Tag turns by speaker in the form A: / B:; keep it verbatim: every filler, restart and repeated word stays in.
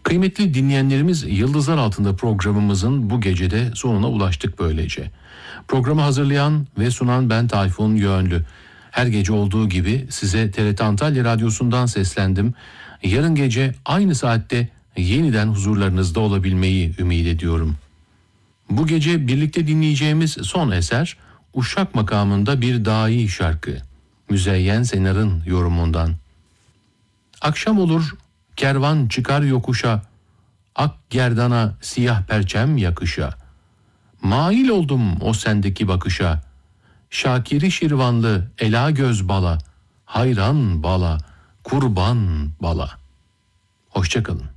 A: Kıymetli dinleyenlerimiz, Yıldızlar Altında programımızın bu gecede sonuna ulaştık böylece. Programı hazırlayan ve sunan ben Tayfun Yönlü. Her gece olduğu gibi size T R T Antalya Radyosu'ndan seslendim. Yarın gece aynı saatte yeniden huzurlarınızda olabilmeyi ümit ediyorum. Bu gece birlikte dinleyeceğimiz son eser Uşak makamında bir dahi şarkı. Müzeyyen Senar'ın yorumundan. Akşam olur, kervan çıkar yokuşa, ak gerdana siyah perçem yakışa. Mail oldum o sendeki bakışa, Şakiri şirvanlı ela göz bala, hayran bala, kurban bala. Hoşça kalın.